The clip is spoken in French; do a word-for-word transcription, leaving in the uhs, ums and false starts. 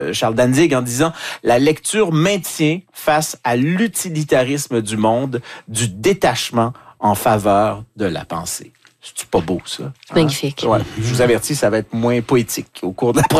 Charles Danzig en disant « La lecture maintient face à l'utilitarisme du monde du détachement en faveur de la pensée. » C'est pas beau, ça? C'est magnifique. Ouais. Je vous avertis, ça va être moins poétique au cours de la prochaine